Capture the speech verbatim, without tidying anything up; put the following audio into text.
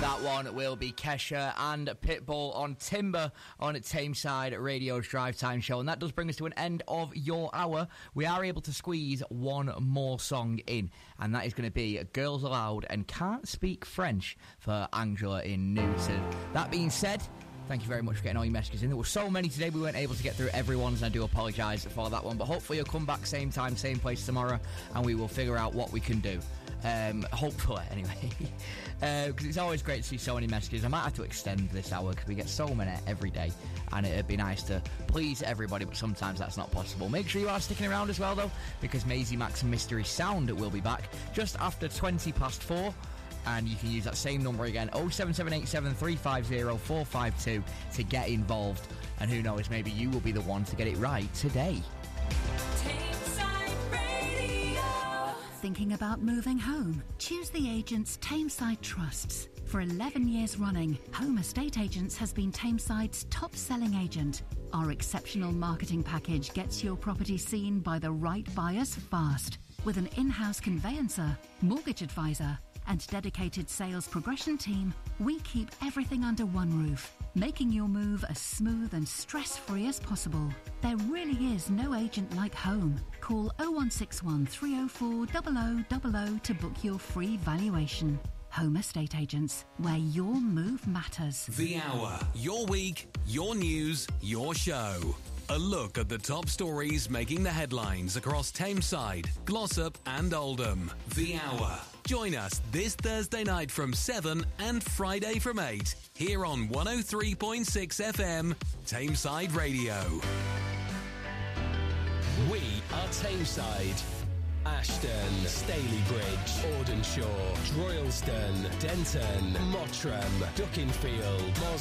That one will be Kesha and Pitbull on Timber on Tameside Radio's Drive Time Show. And that does bring us to an end of your hour. We are able to squeeze one more song in, and that is going to be Girls Aloud and Can't Speak French for Angela in Newton. That being said, thank you very much for getting all your messages in. There were so many today, we weren't able to get through everyone's, and I do apologise for that one. But hopefully you'll come back same time, same place tomorrow, and we will figure out what we can do. Um, hopefully, anyway. Because uh, it's always great to see so many messages. I might have to extend this hour because we get so many every day, and it'd be nice to please everybody, but sometimes that's not possible. Make sure you are sticking around as well, though, because Maisie Max and Mystery Sound will be back just after twenty past four. And you can use that same number again, oh seven seven eight seven three five oh four five two, to get involved. And who knows, maybe you will be the one to get it right today. Tameside Radio. Thinking about moving home? Choose the agents Tameside trusts. For eleven years running, Home Estate Agents has been Tameside's top-selling agent. Our exceptional marketing package gets your property seen by the right buyers fast. With an in-house conveyancer, mortgage advisor, and dedicated sales progression team, we keep everything under one roof, making your move as smooth and stress-free as possible. There really is no agent like home. Call oh one six one, three oh four, oh oh oh oh to book your free valuation. Home Estate Agents, where your move matters. The Hour. Your week, your news, your show. A look at the top stories making the headlines across Tameside, Glossop and Oldham. The Hour. Join us this Thursday night from seven and Friday from eight here on one oh three point six F M, Tameside Radio. We are Tameside. Ashton, Stalybridge, Audenshaw, Droylsden, Denton, Mottram, Duckingfield, Moscow.